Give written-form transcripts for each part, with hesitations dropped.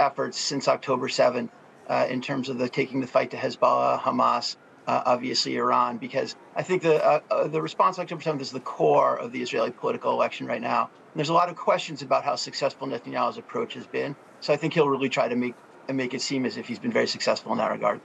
efforts since October 7th in terms of taking the fight to Hezbollah, Hamas, obviously Iran, because I think the response to October 7th is the core of the Israeli political election right now. And there's a lot of questions about how successful Netanyahu's approach has been. So I think he'll really try to make it seem as if he's been very successful in that regard.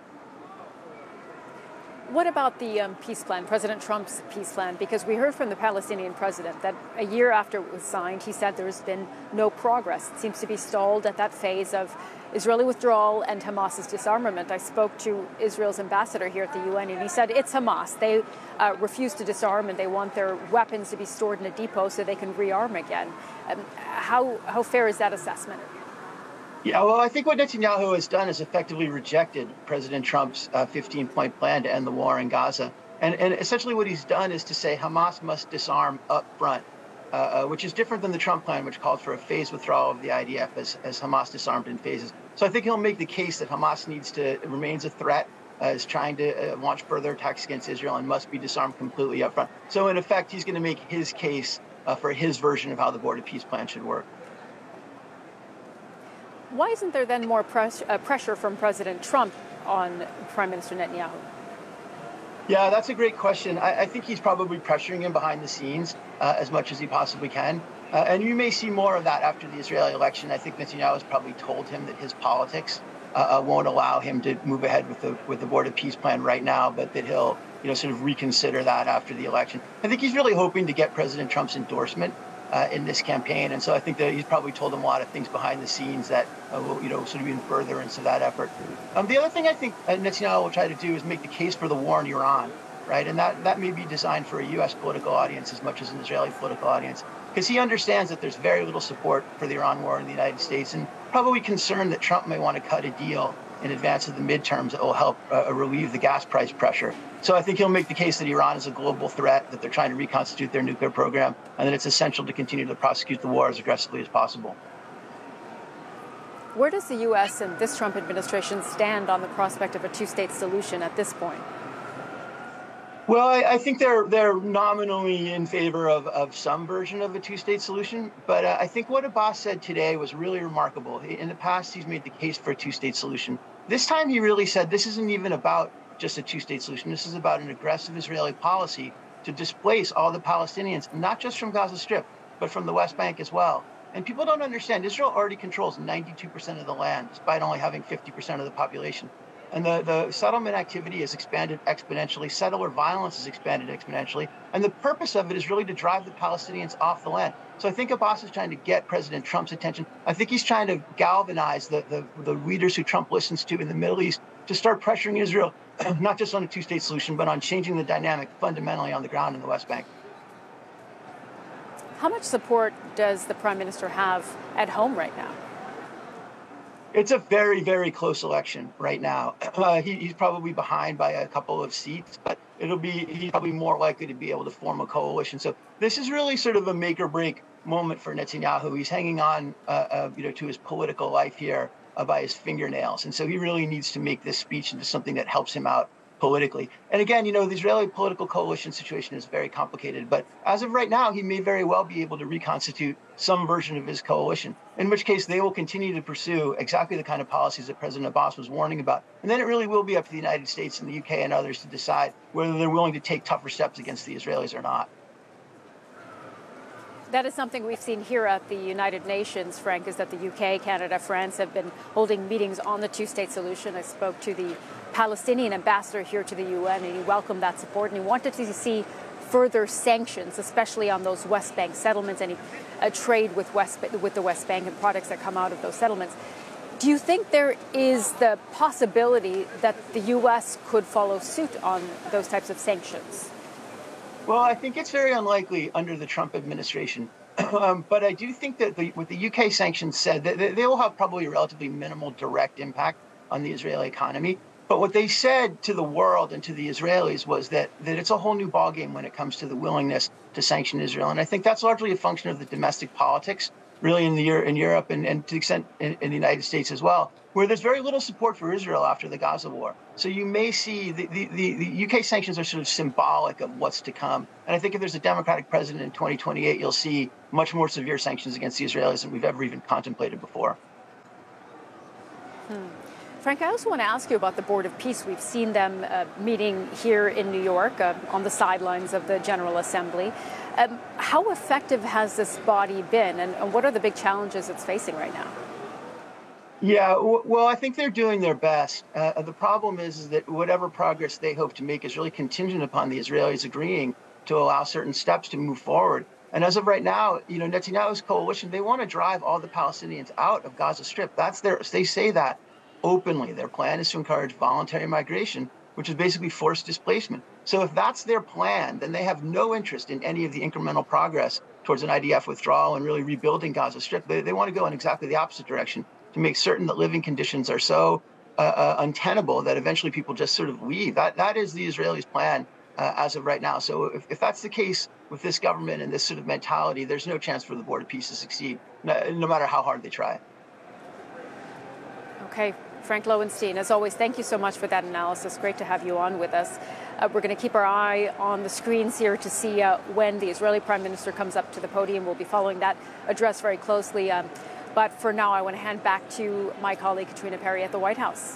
What about the peace plan, President Trump's peace plan? Because we heard from the Palestinian president that a year after it was signed, he said there's been no progress. It seems to be stalled at that phase of Israeli withdrawal and Hamas's disarmament. I spoke to Israel's ambassador here at the UN, and he said it's Hamas. They refuse to disarm, and they want their weapons to be stored in a depot so they can rearm again. How fair is that assessment? Yeah, well, I think what Netanyahu has done is effectively rejected President Trump's 15-point plan to end the war in Gaza. And essentially what he's done is to say Hamas must disarm up front, which is different than the Trump plan, which called for a phased withdrawal of the IDF as Hamas disarmed in phases. So I think he'll make the case that Hamas remains a threat, is trying to launch further attacks against Israel and must be disarmed completely up front. So in effect, he's going to make his case for his version of how the border peace plan should work. Why isn't there then more pressure from President Trump on Prime Minister Netanyahu? Yeah, that's a great question. I think he's probably pressuring him behind the scenes as much as he possibly can. And you may see more of that after the Israeli election. I think Netanyahu has probably told him that his politics won't allow him to move ahead with the border peace plan right now, but that he'll sort of reconsider that after the election. I think he's really hoping to get President Trump's endorsement in this campaign. And so I think that he's probably told him a lot of things behind the scenes that will, sort of be in furtherance of that effort. The other thing I think Netanyahu will try to do is make the case for the war in Iran, right? And that may be designed for a U.S. political audience as much as an Israeli political audience, because he understands that there's very little support for the Iran war in the United States, and probably concerned that Trump may want to cut a deal in advance of the midterms that will help relieve the gas price pressure. So I think he'll make the case that Iran is a global threat, that they're trying to reconstitute their nuclear program, and that it's essential to continue to prosecute the war as aggressively as possible. Where does the U.S. and this Trump administration stand on the prospect of a two-state solution at this point? Well, I think they're nominally in favor of some version of a two-state solution, but I think what Abbas said today was really remarkable. In the past, he's made the case for a two-state solution. This time, he really said this isn't even about just a two-state solution. This is about an aggressive Israeli policy to displace all the Palestinians, not just from Gaza Strip, but from the West Bank as well. And people don't understand, Israel already controls 92% of the land, despite only having 50% of the population. And the settlement activity has expanded exponentially. Settler violence has expanded exponentially. And the purpose of it is really to drive the Palestinians off the land. So I think Abbas is trying to get President Trump's attention. I think he's trying to galvanize the leaders who Trump listens to in the Middle East to start pressuring Israel, not just on a two-state solution, but on changing the dynamic fundamentally on the ground in the West Bank. How much support does the Prime Minister have at home right now? It's a very, very close election right now. He's probably behind by a couple of seats, but he's probably more likely to be able to form a coalition. So this is really sort of a make or break moment for Netanyahu. He's hanging on, to his political life here by his fingernails. And so he really needs to make this speech into something that helps him out politically. And again, the Israeli political coalition situation is very complicated, but as of right now, he may very well be able to reconstitute some version of his coalition, in which case they will continue to pursue exactly the kind of policies that President Abbas was warning about. And then it really will be up to the United States and the UK and others to decide whether they're willing to take tougher steps against the Israelis or not. That is something we've seen here at the United Nations, Frank, is that the UK, Canada, France have been holding meetings on the two-state solution. I spoke to the Palestinian ambassador here to the UN, and he welcomed that support, and he wanted to see further sanctions, especially on those West Bank settlements, any trade with the West Bank and products that come out of those settlements. Do you think there is the possibility that the U.S. could follow suit on those types of sanctions? Well, I think it's very unlikely under the Trump administration. But I do think that what the UK sanctions said, they will have probably a relatively minimal direct impact on the Israeli economy. But what they said to the world and to the Israelis was that it's a whole new ballgame when it comes to the willingness to sanction Israel. And I think that's largely a function of the domestic politics, really in Europe and to the extent in the United States as well, where there's very little support for Israel after the Gaza war. So you may see the UK sanctions are sort of symbolic of what's to come. And I think if there's a Democratic president in 2028, you'll see much more severe sanctions against the Israelis than we've ever even contemplated before. Frank, I also want to ask you about the Board of Peace. We've seen them meeting here in New York on the sidelines of the General Assembly. How effective has this body been, and what are the big challenges it's facing right now? Yeah, well, I think they're doing their best. The problem is that whatever progress they hope to make is really contingent upon the Israelis agreeing to allow certain steps to move forward. And as of right now, Netanyahu's coalition, they want to drive all the Palestinians out of Gaza Strip. They say that openly. Their plan is to encourage voluntary migration, which is basically forced displacement. So if that's their plan, then they have no interest in any of the incremental progress towards an IDF withdrawal and really rebuilding Gaza Strip. They want to go in exactly the opposite direction to make certain that living conditions are so untenable that eventually people just sort of leave. That is the Israelis' plan as of right now. So if that's the case with this government and this sort of mentality, there's no chance for the Board of Peace to succeed, no matter how hard they try. Okay. Frank Lowenstein, as always, thank you so much for that analysis. Great to have you on with us. We're going to keep our eye on the screens here to see when the Israeli Prime Minister comes up to the podium. We'll be following that address very closely. But for now, I want to hand back to my colleague, Katrina Perry, at the White House.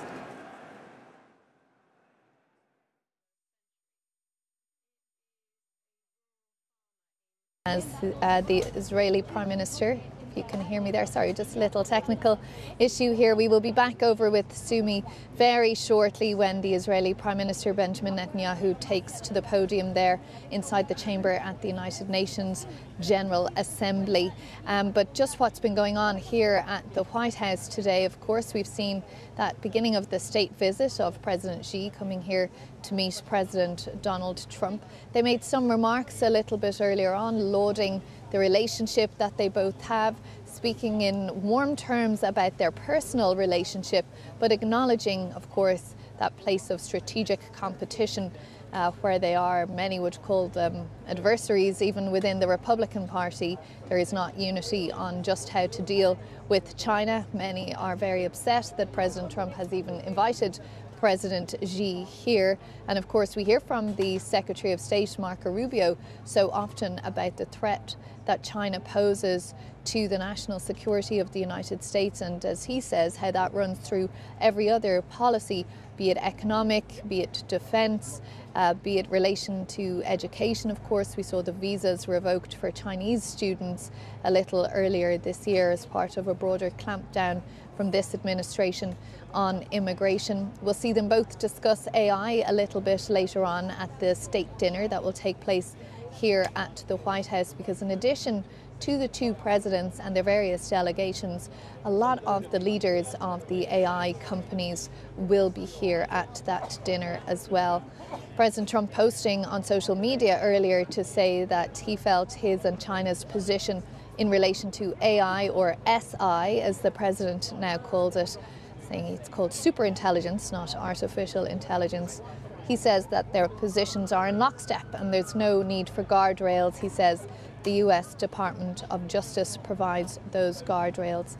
As the Israeli Prime Minister, you can hear me there. Sorry, just a little technical issue here. We will be back over with Sumi very shortly when the Israeli Prime Minister Benjamin Netanyahu takes to the podium there inside the chamber at the United Nations General Assembly. But just what's been going on here at the White House today, of course, we've seen that beginning of the state visit of President Xi coming here to meet President Donald Trump. They made some remarks a little bit earlier on, lauding the relationship that they both have, speaking in warm terms about their personal relationship, but acknowledging, of course, that place of strategic competition where they are. Many would call them adversaries. Even within the Republican Party, there is not unity on just how to deal with China. Many are very upset that President Trump has even invited President Xi here. And of course, we hear from the Secretary of State, Marco Rubio, so often about the threat that China poses to the national security of the United States. And as he says, how that runs through every other policy, be it economic, be it defense, be it relation to education. Of course, we saw the visas revoked for Chinese students a little earlier this year as part of a broader clampdown from this administration on immigration. We'll see them both discuss AI a little bit later on at the state dinner that will take place here at the White House, because in addition to the two presidents and their various delegations, a lot of the leaders of the AI companies will be here at that dinner as well. President Trump posting on social media earlier to say that he felt his and China's position in relation to AI, or SI as the president now calls it, saying it's called superintelligence, not artificial intelligence. He says that their positions are in lockstep and there's no need for guardrails. He says the US Department of Justice provides those guardrails.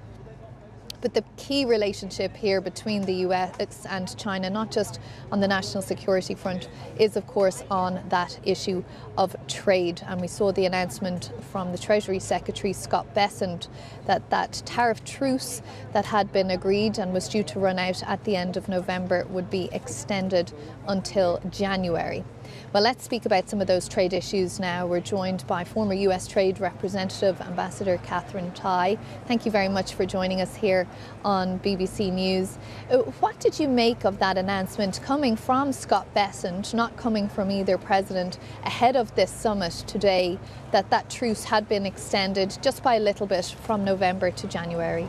But the key relationship here between the US and China, not just on the national security front, is of course on that issue of trade. And we saw the announcement from the Treasury Secretary, Scott Bessent, that tariff truce that had been agreed and was due to run out at the end of November would be extended until January. Well, let's speak about some of those trade issues now. We're joined by former US Trade Representative Ambassador Katherine Tai. Thank you very much for joining us here on BBC News. What did you make of that announcement coming from Scott Bessent, not coming from either president, ahead of this summit today, that truce had been extended just by a little bit from November to January?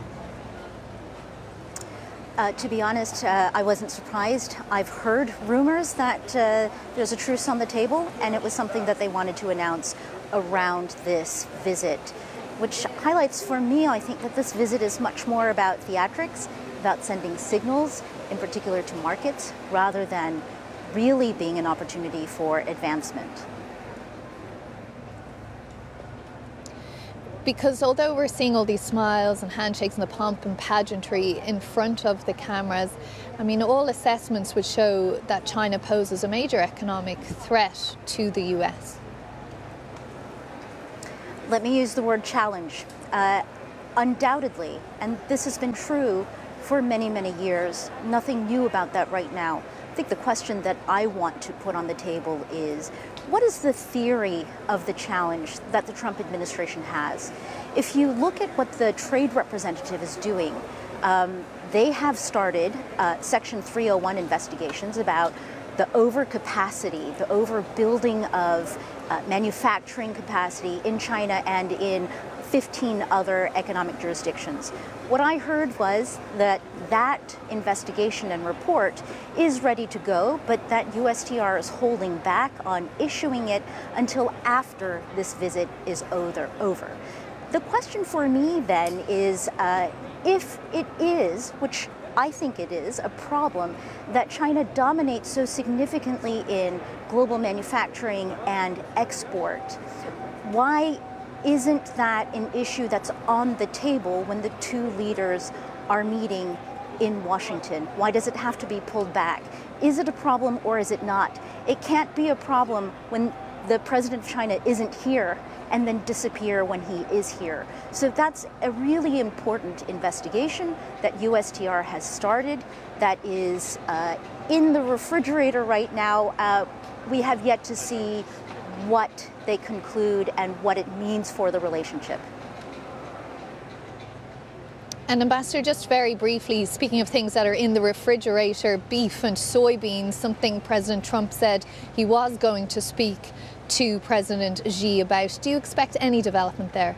To be honest, I wasn't surprised. I've heard rumors that there's a truce on the table, and it was something that they wanted to announce around this visit, which highlights for me, I think, that this visit is much more about theatrics, about sending signals, in particular to markets, rather than really being an opportunity for advancement. Because although we're seeing all these smiles and handshakes and the pomp and pageantry in front of the cameras, I mean, all assessments would show that China poses a major economic threat to the US. Let me use the word challenge. Undoubtedly, and this has been true for many, many years. Nothing new about that right now. I think the question that I want to put on the table is, what is the theory of the challenge that the Trump administration has? If you look at what the trade representative is doing, they have started Section 301 investigations about the overcapacity, the overbuilding of manufacturing capacity in China and in 15 other economic jurisdictions. What I heard was that that investigation and report is ready to go, but that USTR is holding back on issuing it until after this visit is over. The question for me then is, if it is, which I think it is, a problem that China dominates so significantly in global manufacturing and export, why isn't that an issue that's on the table when the two leaders are meeting in Washington? Why does it have to be pulled back? Is it a problem or is it not? It can't be a problem when the president of China isn't here and then disappear when he is here. So that's a really important investigation that USTR has started, that is in the refrigerator right now. We have yet to see what they conclude and what it means for the relationship. And Ambassador, just very briefly, speaking of things that are in the refrigerator, beef and soybeans, something President Trump said he was going to speak to President Xi about. Do you expect any development there?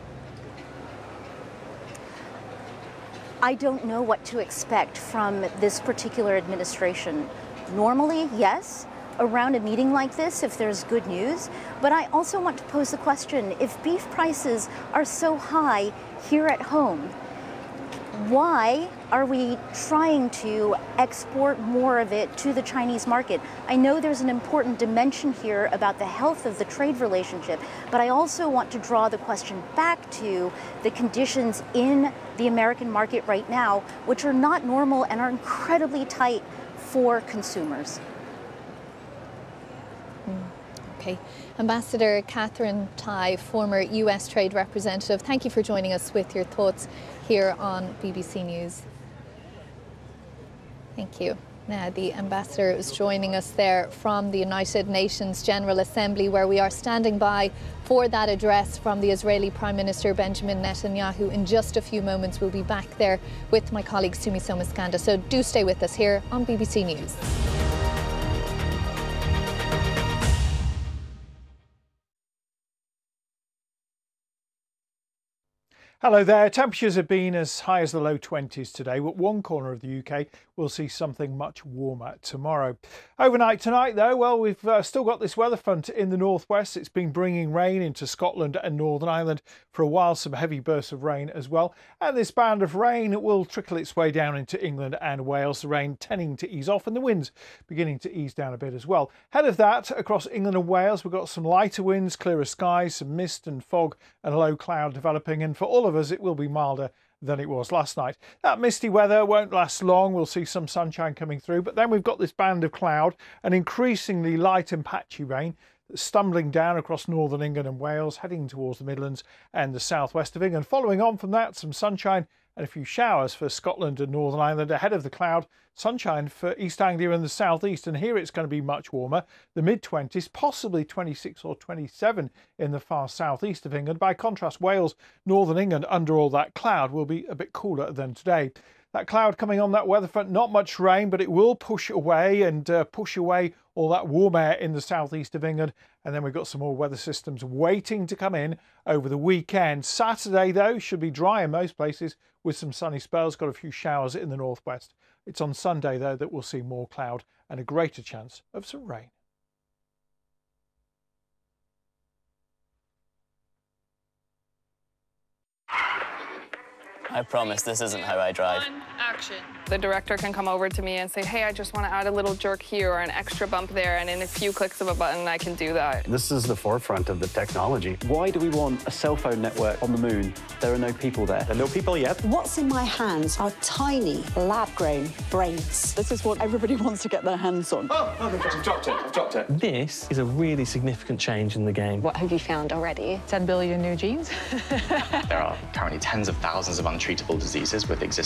I don't know what to expect from this particular administration. Normally, yes, around a meeting like this, if there's good news, but I also want to pose the question, if beef prices are so high here at home, why are we trying to export more of it to the Chinese market? I know there's an important dimension here about the health of the trade relationship, but I also want to draw the question back to the conditions in the American market right now, which are not normal and are incredibly tight for consumers. Okay. Ambassador Katherine Tai, former US Trade Representative, thank you for joining us with your thoughts here on BBC News. Thank you. Now, the Ambassador is joining us there from the United Nations General Assembly, where we are standing by for that address from the Israeli Prime Minister Benjamin Netanyahu. In just a few moments, we'll be back there with my colleague Sumi Somaskanda. So do stay with us here on BBC News. Hello there. Temperatures have been as high as the low 20s today, but one corner of the UK will see something much warmer tomorrow. Overnight tonight, though, well, we've still got this weather front in the northwest. It's been bringing rain into Scotland and Northern Ireland for a while, some heavy bursts of rain as well. And this band of rain will trickle its way down into England and Wales, the rain tending to ease off and the winds beginning to ease down a bit as well. Ahead of that, across England and Wales, we've got some lighter winds, clearer skies, some mist and fog and low cloud developing. And for all of us, it will be milder than it was last night. That misty weather won't last long. We'll see some sunshine coming through, but then we've got this band of cloud and increasingly light and patchy rain stumbling down across northern England and Wales, heading towards the Midlands and the southwest of England. Following on from that, some sunshine and a few showers for Scotland and Northern Ireland. Ahead of the cloud, sunshine for East Anglia and the southeast, and here it's going to be much warmer, the mid-20s, possibly 26 or 27 in the far southeast of England. By contrast, Wales, Northern England, under all that cloud, will be a bit cooler than today. That cloud coming on that weather front, not much rain, but it will push away all that warm air in the southeast of England. And then we've got some more weather systems waiting to come in over the weekend. Saturday, though, should be dry in most places with some sunny spells. Got a few showers in the northwest. It's on Sunday, though, that we'll see more cloud and a greater chance of some rain. I promise this isn't how I drive. Action. The director can come over to me and say, hey, I just want to add a little jerk here or an extra bump there, and in a few clicks of a button, I can do that. This is the forefront of the technology. Why do we want a cell phone network on the moon? There are no people there. There are no people yet. What's in my hands are tiny, lab-grown brains. This is what everybody wants to get their hands on. Oh, I've dropped it. This is a really significant change in the game. What have you found already? 10 billion new genes. There are currently tens of thousands of untreatable diseases with existing